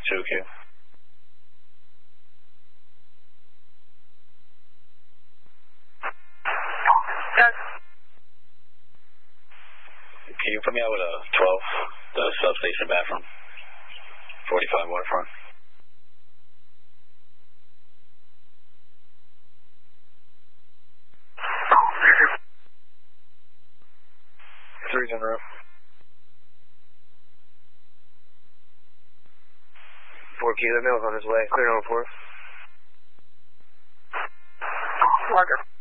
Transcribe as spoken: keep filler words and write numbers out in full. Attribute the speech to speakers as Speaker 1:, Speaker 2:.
Speaker 1: two Q.
Speaker 2: Yes.
Speaker 1: Can you put me out with a twelve, the substation bathroom? forty-five waterfront. Three's in room.
Speaker 3: four Q, the mail's on his way. Clear on four.
Speaker 2: Roger.